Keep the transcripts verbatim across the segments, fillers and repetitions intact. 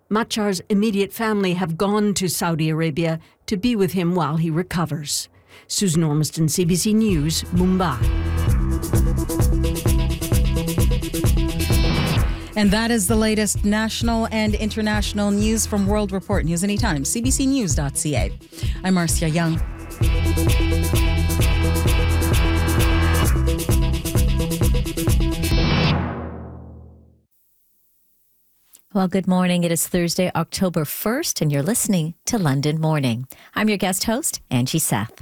Machar's immediate family have gone to Saudi Arabia to be with him while he recovers. Susan Ormiston, C B C News, Mumbai. And that is the latest national and international news from World Report News Anytime, c b c news dot c a. I'm Marcia Young. Well, good morning. It is Thursday, October first, and you're listening to London Morning. I'm your guest host, Angie Seth.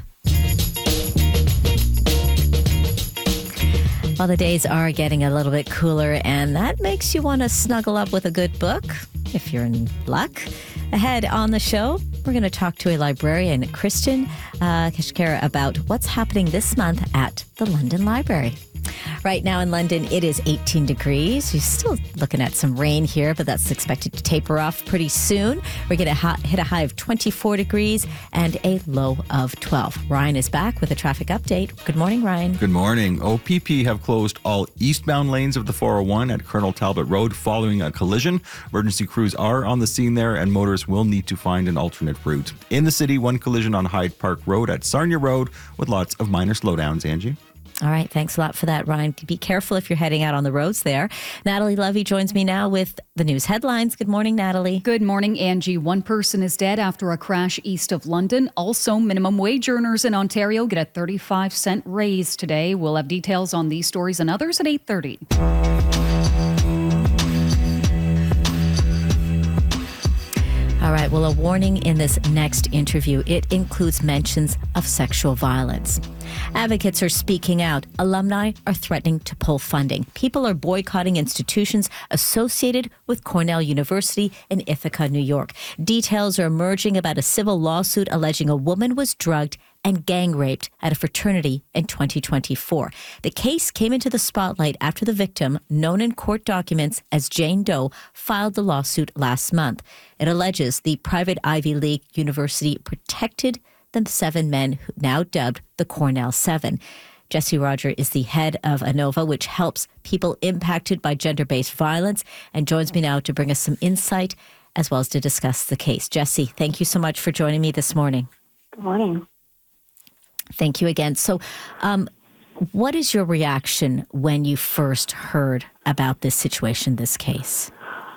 Well, the days are getting a little bit cooler, and that makes you want to snuggle up with a good book, if you're in luck. Ahead on the show, we're going to talk to a librarian, Christian uh, Kashkara, about what's happening this month at the London Library. Right now in London, it is eighteen degrees. You're still looking at some rain here, but that's expected to taper off pretty soon. We're going to hit a high of twenty-four degrees and a low of twelve. Ryan is back with a traffic update. Good morning, Ryan. Good morning. O P P have closed all eastbound lanes of the four oh one at Colonel Talbot Road following a collision. Emergency crews are on the scene there, and motorists will need to find an alternate route. In the city, one collision on Hyde Park Road at Sarnia Road with lots of minor slowdowns, Angie. All right. Thanks a lot for that, Ryan. Be careful if you're heading out on the roads there. Natalie Levy joins me now with the news headlines. Good morning, Natalie. Good morning, Angie. One person is dead after a crash east of London. Also, minimum wage earners in Ontario get a thirty-five cent raise today. We'll have details on these stories and others at eight thirty. All right. Well, a warning in this next interview. It includes mentions of sexual violence. Advocates are speaking out. Alumni are threatening to pull funding. People are boycotting institutions associated with Cornell University in Ithaca, New York. Details are emerging about a civil lawsuit alleging a woman was drugged and gang raped at a fraternity in twenty twenty-four. The case came into the spotlight after the victim, known in court documents as Jane Doe, filed the lawsuit last month. It alleges the private Ivy League university protected the seven men who now dubbed the Cornell Seven. Jesse Roger is the head of ANOVA, which helps people impacted by gender-based violence, and joins me now to bring us some insight as well as to discuss the case. Jesse, thank you so much for joining me this morning. Good morning. Thank you again. So, um, what is your reaction when you first heard about this situation, this case?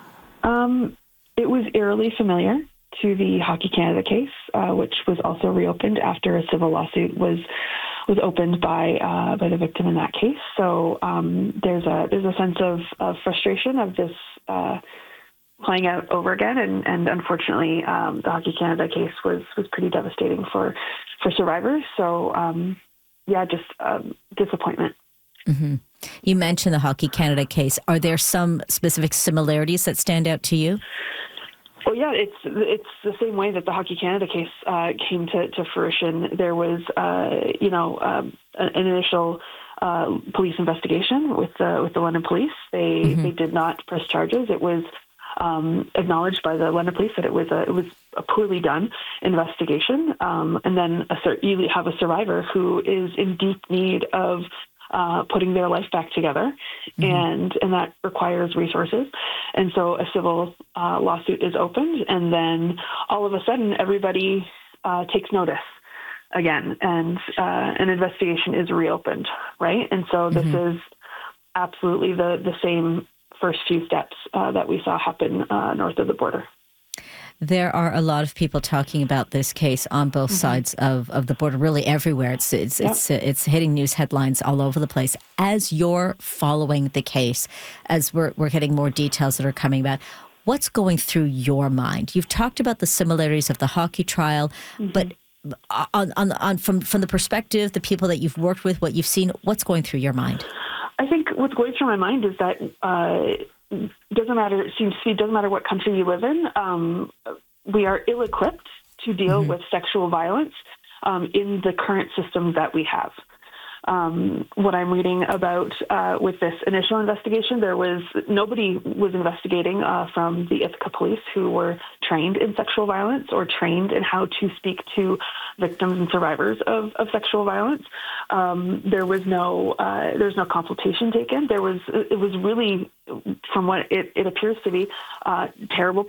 Um, it was eerily familiar to the Hockey Canada case, uh, which was also reopened after a civil lawsuit was was opened by uh, by the victim in that case. So um, there's a there's a sense of, of frustration of this uh, playing out over again, and, and unfortunately, um, the Hockey Canada case was was pretty devastating for for survivors. So um, yeah, just um, disappointment. Mm-hmm. You mentioned the Hockey Canada case. Are there some specific similarities that stand out to you? Well, yeah, it's it's the same way that the Hockey Canada case uh, came to, to fruition. There was, uh, you know, um, an initial uh, police investigation with the with the London Police. They mm-hmm. they did not press charges. It was um, acknowledged by the London Police that it was a it was a poorly done investigation, um, and then a, you have a survivor who is in deep need of Uh, putting their life back together, mm-hmm. and and that requires resources. And so a civil uh, lawsuit is opened, and then all of a sudden everybody uh, takes notice again, and uh, an investigation is reopened, right? And so this mm-hmm. is absolutely the, the same first few steps uh, that we saw happen uh, north of the border. There are a lot of people talking about this case on both mm-hmm. sides of, of the border, really everywhere. It's it's yep. it's it's hitting news headlines all over the place. As you're following the case, as we're we're getting more details that are coming about, what's going through your mind? You've talked about the similarities of the hockey trial, mm-hmm. but on on on from from the perspective, the people that you've worked with, what you've seen, what's going through your mind? I think what's going through my mind is that. Uh, Doesn't matter. It seems to me doesn't matter what country you live in. Um, we are ill-equipped to deal mm-hmm. with sexual violence um, in the current systems that we have. Um, what I'm reading about uh, with this initial investigation, there was nobody was investigating uh, from the Ithaca police who were trained in sexual violence or trained in how to speak to victims and survivors of, of sexual violence. Um, there was no uh, there was no consultation taken. There was it was really, from what it, it appears to be, uh, terrible